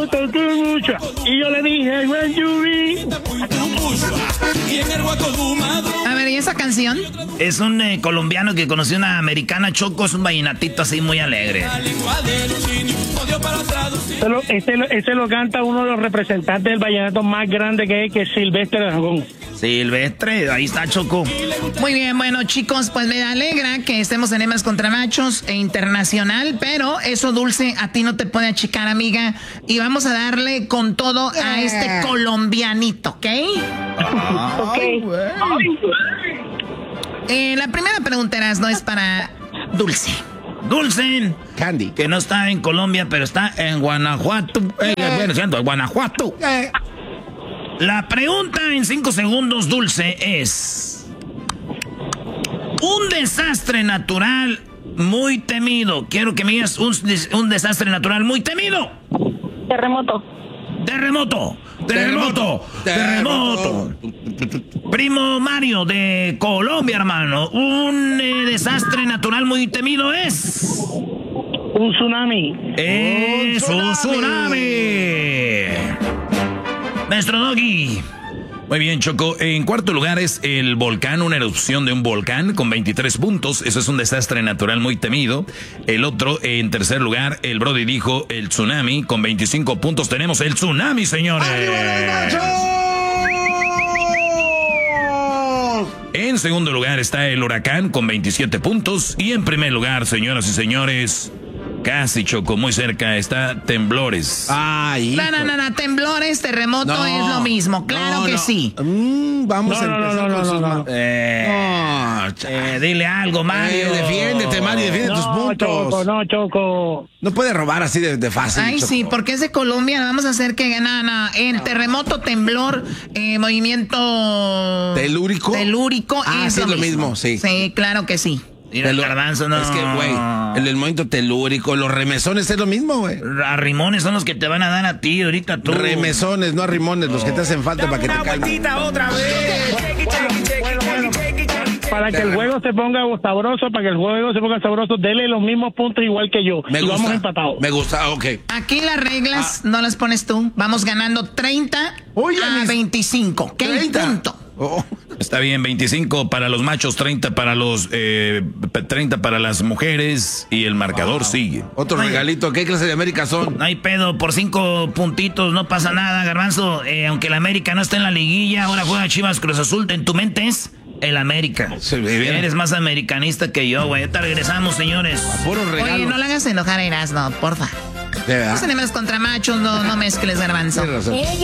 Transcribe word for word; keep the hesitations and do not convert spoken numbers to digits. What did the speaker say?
gusta mucho. Y yo le dije, when you be. A ver, ¿y esa canción? Es un eh, colombiano que conoció una americana, Choco, es un vallenatito así muy alegre. Ese lo, ese, lo, ese lo canta uno de los representantes del vallenato más grande que es, que es Silvestre Dangond. Silvestre, ahí está, Choco. Muy bien, bueno, chicos, pues me alegra que estemos en Hembras contra Machos e internacional, pero eso, Dulce, a ti no te puede achicar, amiga. Y vamos a darle con todo a este colombianito, ¿ok? Ok. Eh, la primera pregunta, Erasno, es para Dulce. Dulce. Candy. Que no está en Colombia, pero está en Guanajuato. Eh, bueno, siento, en Guanajuato. Eh. La pregunta en cinco segundos, Dulce, es... Un desastre natural muy temido. Quiero que me digas un, un desastre natural muy temido. Terremoto. Terremoto. Terremoto. Terremoto. Terremoto. Primo Mario de Colombia, hermano. Un eh, desastre natural muy temido es... Un tsunami. Es un tsunami. Maestro Doggy. Muy bien, Choco. En cuarto lugar es el volcán, una erupción de un volcán con veintitrés puntos. Eso es un desastre natural muy temido. El otro, en tercer lugar, el Brody dijo el tsunami con veinticinco puntos. Tenemos el tsunami, señores. En segundo lugar está el huracán con veintisiete puntos. Y en primer lugar, señoras y señores... Casi, Choco, muy cerca, está temblores. Ay, no, no, no, no, temblores, terremoto no, es lo mismo, claro no, que no. sí. Mm, vamos No, a no, empezar no, no, con no, sus no, ma- no. Eh, No, eh, dile algo, Mario. Eh, defiéndete, Mario, defiende tus No, puntos. Choco, no, Choco. No puede robar así de, de fácil. Ay, Choco. sí, porque es de Colombia, vamos a hacer que gana no, el terremoto, temblor, eh, movimiento... ¿Telúrico? Telúrico Ah, es sí, lo, es lo mismo. mismo, sí. Sí, claro que sí. Mira, el Telu- garbanzo, no. Es que, güey, el, el movimiento telúrico, los remesones es lo mismo, güey. Arrimones son los que te van a dar a ti ahorita, tú. Remesones, no arrimones, los que te hacen falta para que te calmen. otra vez. Bueno, bueno. Para que el juego se ponga sabroso, para que el juego se ponga sabroso, dele los mismos puntos igual que yo. Me y gusta. vamos empatados. Me gusta, ok. Aquí las reglas no las pones tú, vamos ganando treinta Oye, a mis- veinticinco. ¿Qué treinta. punto? Oh. Está bien, veinticinco para los machos, treinta para los, eh, treinta para las mujeres y el marcador sigue. Otro Oye. regalito, ¿qué clase de América son? No hay pedo, por cinco puntitos no pasa nada, Garbanzo. Eh, aunque el América no está en la liguilla, ahora juega Chivas Cruz Azul, en tu mente es el América. Sí, bien. Eres más americanista que yo, güey. Ahorita regresamos, señores. Puro Oye, regalo. no le hagas enojar a Erasno, porfa. De verdad. Los enemigos contra machos, no, no mezcles, Garbanzo. Tienes razón.